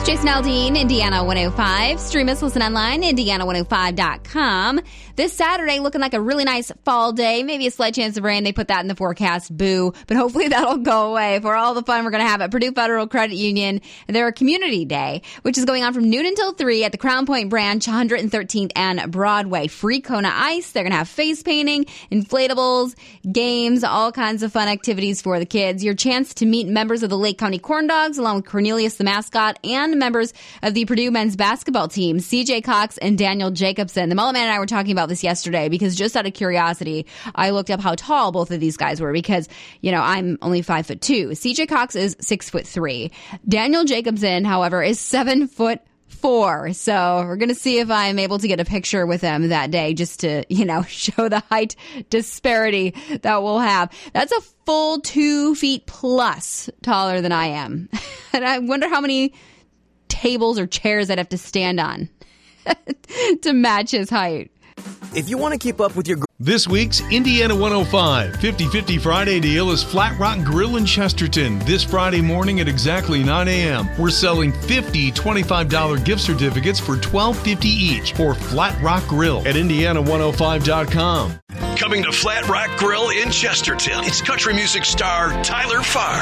Jason Aldean, Indiana 105. Stream us, listen online, Indiana105.com. This Saturday, looking like a really nice fall day. Maybe a slight chance of rain. They put that in the forecast. Boo. But hopefully that'll go away for all the fun we're going to have at Purdue Federal Credit Union. Their Community Day, which is going on from noon until 3 at the Crown Point branch, 113th and Broadway. Free Kona Ice. They're going to have face painting, inflatables, games, all kinds of fun activities for the kids. Your chance to meet members of the Lake County Corn Dogs, along with Cornelius the mascot, and members of the Purdue men's basketball team, CJ Cox and Daniel Jacobson. The Mullet Man and I were talking about this yesterday because just out of curiosity, I looked up how tall both of these guys were because, you know, I'm only 5'2". CJ Cox is 6'3". Daniel Jacobson, however, is 7'4". So we're going to see if I'm able to get a picture with them that day just to, you know, show the height disparity that we'll have. That's a full 2 feet plus taller than I am. And I wonder how many tables or chairs I'd have to stand on to match his height. If you want to keep up with your... This week's Indiana 105 50-50 Friday deal is Flat Rock Grill in Chesterton. This Friday morning at exactly 9 a.m. We're selling 50 $25 gift certificates for $12.50 each for Flat Rock Grill at Indiana105.com. Coming to Flat Rock Grill in Chesterton, it's country music star Tyler Farr.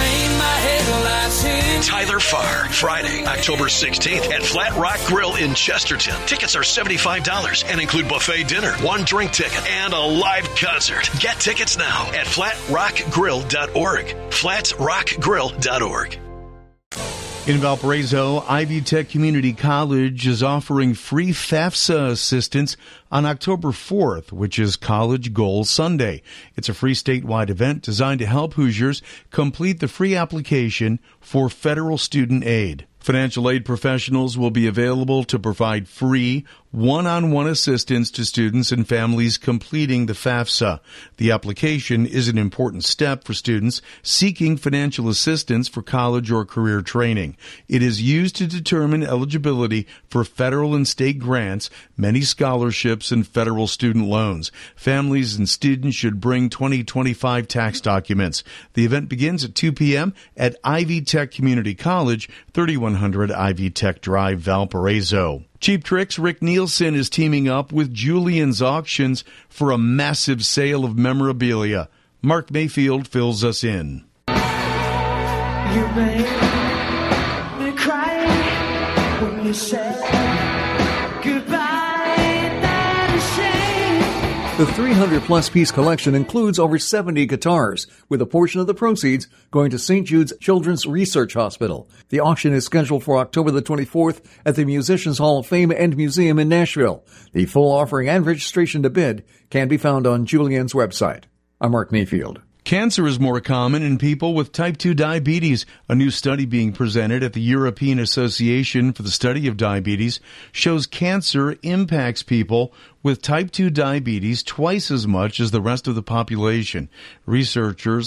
Tyler Farr, Friday, October 16th at Flat Rock Grill in Chesterton. Tickets are $75 and include buffet dinner, one drink ticket, and a live concert. Get tickets now at flatrockgrill.org. flatrockgrill.org. In Valparaiso, Ivy Tech Community College is offering free FAFSA assistance on October 4th, which is College Goal Sunday. It's a free statewide event designed to help Hoosiers complete the free application for federal student aid. Financial aid professionals will be available to provide free one-on-one assistance to students and families completing the FAFSA. The application is an important step for students seeking financial assistance for college or career training. It is used to determine eligibility for federal and state grants, many scholarships, and federal student loans. Families and students should bring 2025 tax documents. The event begins at 2 p.m. at Ivy Tech Community College, 3100 Ivy Tech Drive, Valparaiso. Cheap Trick's Rick Nielsen is teaming up with Julian's Auctions for a massive sale of memorabilia. Mark Mayfield fills us in. You made me cry when you said goodbye. The 300-plus piece collection includes over 70 guitars, with a portion of the proceeds going to St. Jude's Children's Research Hospital. The auction is scheduled for October the 24th at the Musicians Hall of Fame and Museum in Nashville. The full offering and registration to bid can be found on Julian's website. I'm Mark Mayfield. Cancer is more common in people with type 2 diabetes. A new study being presented at the European Association for the Study of Diabetes shows cancer impacts people with type 2 diabetes twice as much as the rest of the population. Researchers